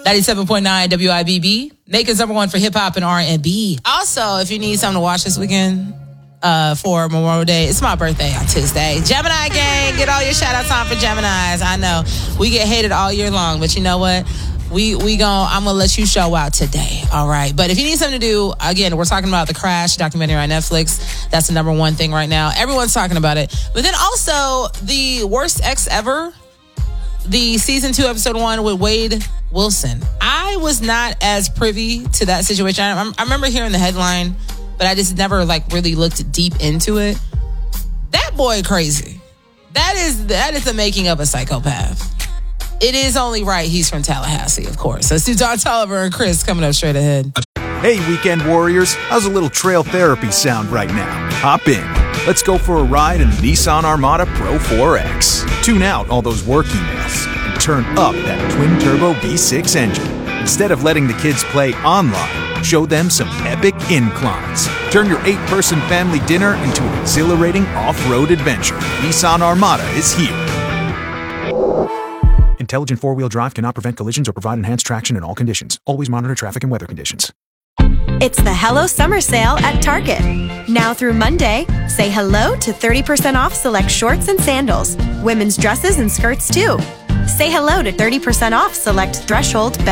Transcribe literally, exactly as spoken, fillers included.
ninety-seven point nine W I B B, Macon's number one for hip-hop and R and B. Also, if you need something to watch this weekend uh, for Memorial Day, it's my birthday on Tuesday. Gemini gang, get all your shout-outs on for Geminis. I know, we get hated all year long, but you know what? We we gon' I'm gonna let you show out today, all right? But if you need something to do, again, we're talking about The Crash documentary on Netflix. That's the number one thing right now. Everyone's talking about it. But then also, the worst ex ever, the season two, episode one with Wade Wilson. I was not as privy to that situation. I, I remember hearing the headline, but I just never like really looked deep into it. That boy crazy. That is that is the making of a psychopath. It is only right he's from Tallahassee, of course. So it's Don Tolliver and Chris coming up straight ahead. Hey, weekend warriors. How's a little trail therapy sound right now? Hop in. Let's go for a ride in the Nissan Armada Pro four X. Tune out all those work emails and turn up that twin-turbo V six engine. Instead of letting the kids play online, show them some epic inclines. Turn your eight-person family dinner into an exhilarating off-road adventure. Nissan Armada is here. Intelligent four-wheel drive cannot prevent collisions or provide enhanced traction in all conditions. Always monitor traffic and weather conditions. It's the Hello Summer Sale at Target. Now through Monday, say hello to thirty percent off select shorts and sandals. Women's dresses and skirts too. Say hello to thirty percent off select Threshold